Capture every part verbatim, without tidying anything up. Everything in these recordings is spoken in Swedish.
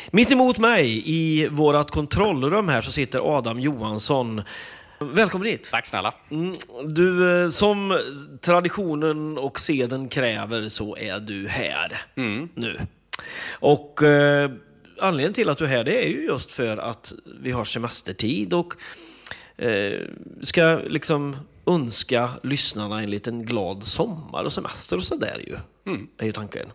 Mitt emot mig i vårat kontrollrum här så sitter Adam Johansson. Välkommen hit. Tack snälla. Mm, du, som traditionen och seden kräver så är du här mm. nu. Och eh, anledningen till att du är här, det är ju just för att vi har semestertid och eh, ska liksom önska lyssnarna en liten glad sommar och semester och så där ju. Mm. Det är ju tanken.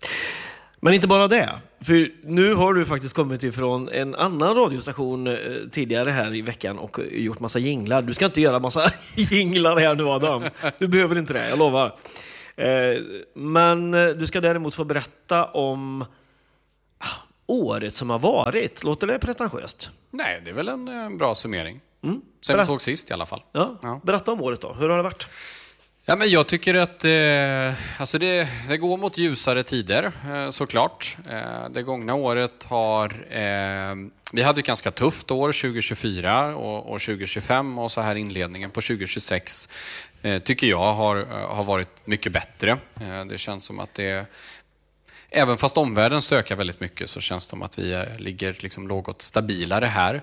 Men inte bara det, för nu har du faktiskt kommit ifrån en annan radiostation eh, tidigare här i veckan och gjort massa jinglar. Du ska inte göra massa jinglar här nu, Adam. Du behöver inte det, jag lovar. Eh, men du ska däremot få berätta om ah, året som har varit. Låter det pretentiöst? Nej, det är väl en eh, bra summering. Mm. Sen Berätt- vi såg sist i alla fall. Ja. Ja. Berätta om året då, hur har det varit? Ja, men jag tycker att eh, alltså det, det går mot ljusare tider, eh, såklart. Eh, det gångna året har... Eh, vi hade ett ganska tufft år, tjugo tjugofyra och, och tjugo tjugofem. Och så här inledningen på tjugo tjugosex eh, tycker jag har, har varit mycket bättre. Eh, det känns som att det... Även fast omvärlden stökar väldigt mycket så känns det som att vi ligger liksom något stabilare här.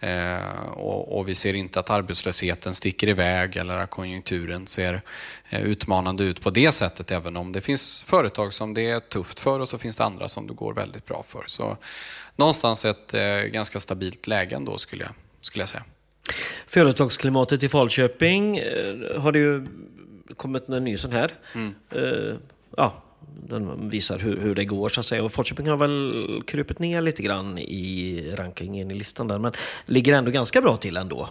Eh, och, och vi ser inte att arbetslösheten sticker iväg eller att konjunkturen ser eh, utmanande ut på det sättet, även om det finns företag som det är tufft för och så finns det andra som det går väldigt bra för. Så någonstans ett eh, ganska stabilt läge ändå, skulle jag, skulle jag säga. Företagsklimatet i Falköping eh, har det ju kommit en ny sån här. Mm. Eh, ja, den visar hur, hur det går så att säga. Och Falköping har väl krupit ner lite grann i rankingen i listan där, men ligger ändå ganska bra till ändå.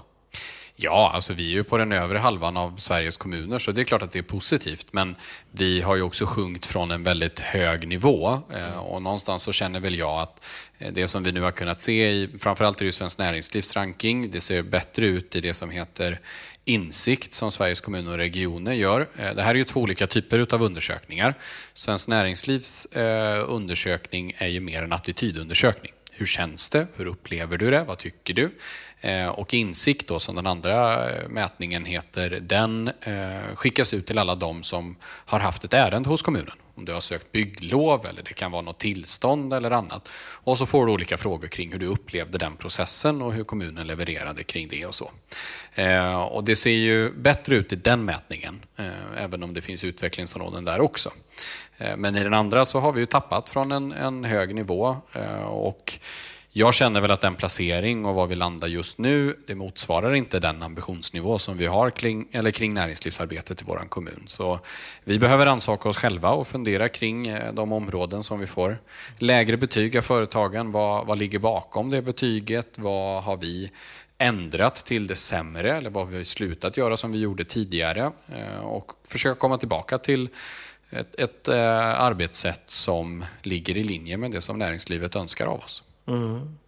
Ja, alltså vi är ju på den övre halvan av Sveriges kommuner, så det är klart att det är positivt. Men vi har ju också sjunkit från en väldigt hög nivå. Och någonstans så känner väl jag att det som vi nu har kunnat se i, framförallt i det Svenskt Näringslivs ranking, det ser bättre ut i det som heter Insikt som Sveriges kommuner och regioner gör. Det här är ju två olika typer av undersökningar. Svenskt Näringslivs undersökning är ju mer en attitydundersökning. Hur känns det? Hur upplever du det? Vad tycker du? Och Insikt då, som den andra mätningen heter, den skickas ut till alla de som har haft ett ärende hos kommunen. Om du har sökt bygglov eller det kan vara något tillstånd eller annat. Och så får du olika frågor kring hur du upplevde den processen och hur kommunen levererade kring det och så. Och det ser ju bättre ut i den mätningen, även om det finns utvecklingsområden där också. Men i den andra så har vi ju tappat från en, en hög nivå och jag känner väl att den placering och var vi landar just nu, det motsvarar inte den ambitionsnivå som vi har kring, eller kring näringslivsarbetet i vår kommun. Så vi behöver ansaka oss själva och fundera kring de områden som vi får lägre betyg av företagen. Vad, vad ligger bakom det betyget? Vad har vi ändrat till det sämre eller vad vi har slutat göra som vi gjorde tidigare? Och försöka komma tillbaka till ett, ett arbetssätt som ligger i linje med det som näringslivet önskar av oss. Mm.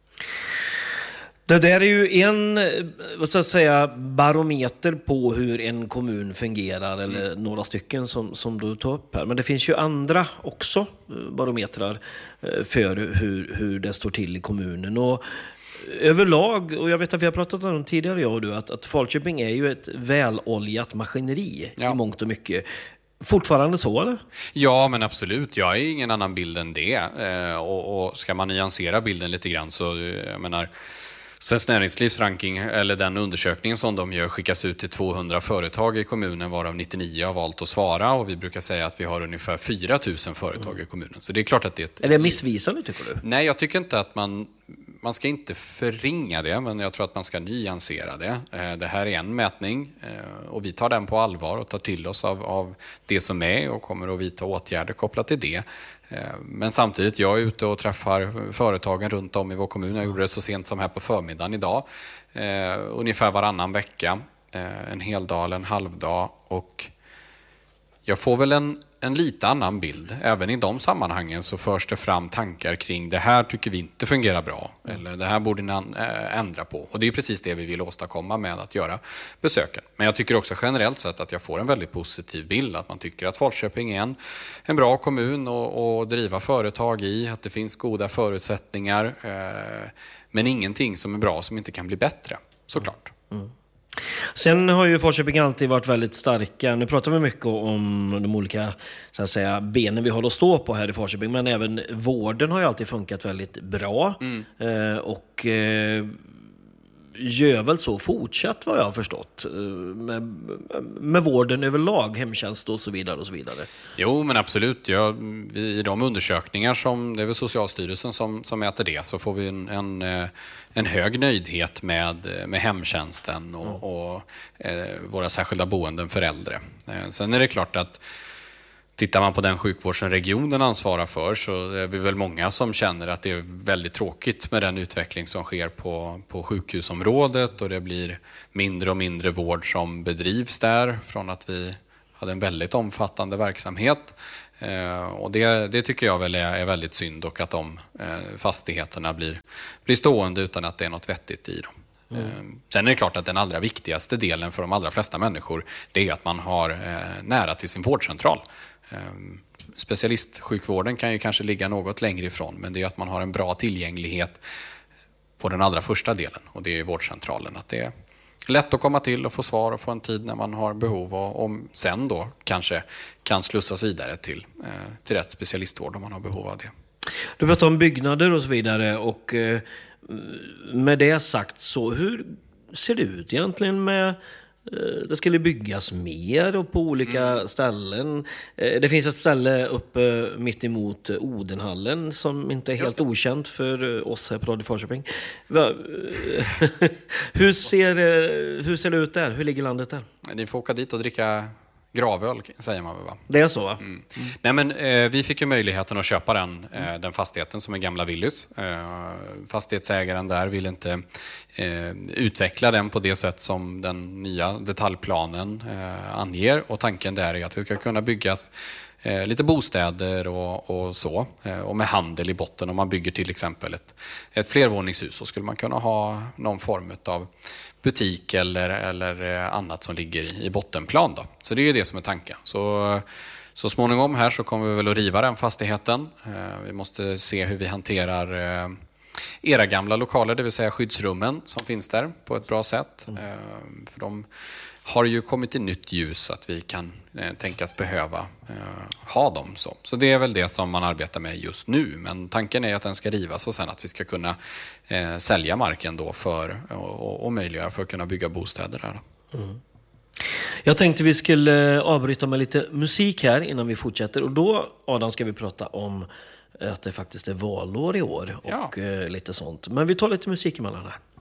Det där är ju en, vad ska jag säga, barometer på hur en kommun fungerar, eller mm. några stycken som, som du tar upp här. Men det finns ju andra också barometrar för hur, hur det står till i kommunen. Och överlag, och jag vet att vi har pratat om det tidigare jag och du, att, att Falköping är ju ett väloljat maskineri ja. i mångt och mycket. Fortfarande så, eller? Ja, men absolut. Jag är ingen annan bild än det. Eh, och, och ska man nyansera bilden lite grann så, jag menar, Svenskt Näringslivs ranking, eller den undersökningen som de gör, skickas ut till tvåhundra företag i kommunen, varav nittionio har valt att svara. Och vi brukar säga att vi har ungefär fyra tusen företag i kommunen. Så det är klart att det är ett... Är det missvisande, tycker du? Nej, jag tycker inte att man... Man ska inte förringa det, men jag tror att man ska nyansera det. Det här är en mätning och vi tar den på allvar och tar till oss av, av det som är och kommer att vidta åtgärder kopplat till det. Men samtidigt, jag är ute och träffar företagen runt om i vår kommun. Jag gjorde det så sent som här på förmiddagen idag. Ungefär varannan vecka. En hel dag eller en halv dag. Och jag får väl en, en lite annan bild. Även i de sammanhangen så förs det fram tankar kring det här tycker vi inte fungerar bra. Eller det här borde ni ändra på. Och det är precis det vi vill åstadkomma med att göra besöken. Men jag tycker också generellt sett att jag får en väldigt positiv bild. Att man tycker att Falköping är en, en bra kommun att driva företag i. Att det finns goda förutsättningar. Eh, men ingenting som är bra som inte kan bli bättre, såklart. Mm. Sen har ju Falköping alltid varit väldigt starka. Nu pratar vi mycket om de olika så att säga, benen vi har att stå på här i Falköping. Men även vården har ju alltid funkat väldigt bra. Mm. Eh, och eh, gör väl så fortsatt vad jag har förstått. Eh, med, med vården överlag, hemtjänst och så vidare och så vidare. Jo, men absolut. Ja, vi, i de undersökningar som, det är väl Socialstyrelsen som, som mäter det, så får vi en, en en hög nöjdhet med, med hemtjänsten och, mm. och eh, våra särskilda boenden för äldre. Eh, sen är det klart att tittar man på den sjukvård som regionen ansvarar för, så är vi väl många som känner att det är väldigt tråkigt med den utveckling som sker på, på sjukhusområdet, och det blir mindre och mindre vård som bedrivs där från att vi hade en väldigt omfattande verksamhet. Eh, och det, det tycker jag väl är, är väldigt synd, och att de eh, fastigheterna blir, blir stående utan att det är något vettigt i dem. Mm. Eh, sen är det klart att den allra viktigaste delen för de allra flesta människor, det är att man har eh, nära till sin vårdcentral. Eh, specialistsjukvården kan ju kanske ligga något längre ifrån, men det är att man har en bra tillgänglighet på den allra första delen, och det är vårdcentralen. Att det är lätt att komma till och få svar och få en tid när man har behov, och, och sen då kanske kan slussas vidare till, eh, till rätt specialistvård om man har behov av det. Du pratar om byggnader och så vidare, och eh, med det sagt, så hur ser det ut egentligen med eh, det skulle byggas mer och på olika mm. ställen. Eh, det finns ett ställe uppe mitt emot Odenhallen som inte är helt okänt för oss här på Radio Falköping. hur, ser, hur ser det ut där? Hur ligger landet där? Ni får åka dit och dricka gravöl, säger man väl, va? Det är så, va? Mm. Mm. Nej, men eh, vi fick ju möjligheten att köpa den, eh, den fastigheten som är gamla Willys. Eh, fastighetsägaren där vill inte eh, utveckla den på det sätt som den nya detaljplanen eh, anger. Och tanken där är att det ska kunna byggas eh, lite bostäder och, och så. Eh, och med handel i botten. Om man bygger till exempel ett, ett flervåningshus, så skulle man kunna ha någon form av butik eller, eller annat som ligger i, i bottenplan då. Så det är det som är tanken. Så, så småningom här så kommer vi väl att riva den fastigheten. Eh, vi måste se hur vi hanterar eh, era gamla lokaler, det vill säga skyddsrummen som finns där, på ett bra sätt. Mm. Eh, för de har ju kommit i nytt ljus att vi kan eh, tänkas behöva eh, ha dem så. Så det är väl det som man arbetar med just nu. Men tanken är att den ska rivas och sen att vi ska kunna eh, sälja marken då för, och, och möjliggöra för att kunna bygga bostäder där. Mm. Jag tänkte vi skulle avbryta med lite musik här innan vi fortsätter. Och då, Adam, ska vi prata om att det faktiskt är valår i år och ja. eh, lite sånt. Men vi tar lite musik emellan här.